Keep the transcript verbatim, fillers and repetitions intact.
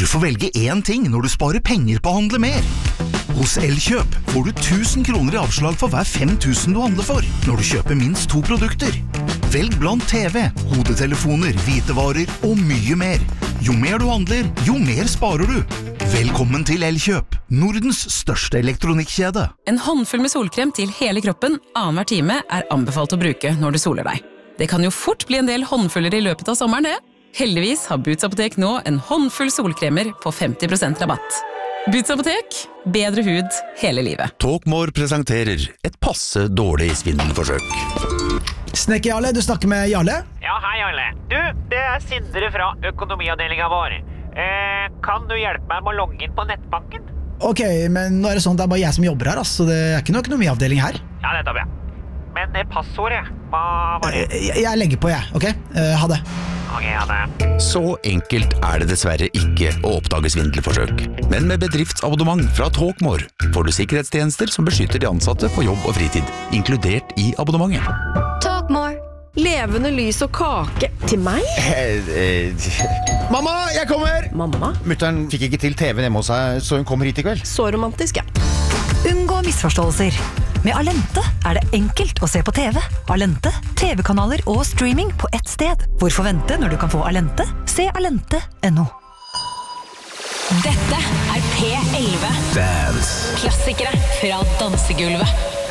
Hvorfor velge én ting når du sparer penger på å handle mer? Hos Elkjøp får du tusen kroner i avslag for hver fem tusen du handler for, når du kjøper minst to produkter. Velg blant T V, hodetelefoner, hvitevarer og mye mer. Jo mer du handler, jo mer sparer du. Velkommen til Elkjøp, Nordens største elektronikkjede. En håndfull med solkrem til hele kroppen annenhver time er anbefalt å bruke når du soler deg. Det kan jo fort bli en del håndfuller i løpet av sommeren, det. Heldigvis har Boots Apotek nå en håndfull solkremer på femti prosent rabatt. Boots Apotek, bedre hud hele livet. Talkmore presenterer et passe dårlig svindelforsøk. Snekker Jarle, du snakker med Jarle? Ja, hei Jarle. Du, det er Sindre fra økonomiavdelingen vår. Eh, kan du hjelpe meg med å logge inn på nettbanken? Ok, men nå er det sånn, det er bare jeg som jobber her, altså. Det er ikke noe økonomiavdeling her. Ja, nettopp, ja. Men det passordet, hva var det? Jeg, jeg legger på, jeg, ok? Uh, ha det. Ok, ha det. Så enkelt er det dessverre ikke å oppdage svindelforsøk. Men med bedriftsabonnement fra Talkmore får du sikkerhetstjenester som beskytter de ansatte på jobb og fritid, inkludert i abonnementet. Talkmore. Levende lys og kake til meg? Eh, eh, Mamma, jeg kommer! Mamma? Mutteren fikk ikke til T V hjemme hos seg, så hun kommer hit i kveld. Så romantisk, ja. Unngå misforståelser. Med Alente er det enkelt å se på T V. Alente, T V-kanaler og streaming på ett sted. Hvorfor vente når du kan få Alente? Se alente punktum no. Dette er P elleve. Dance. Klassikere fra dansegulvet.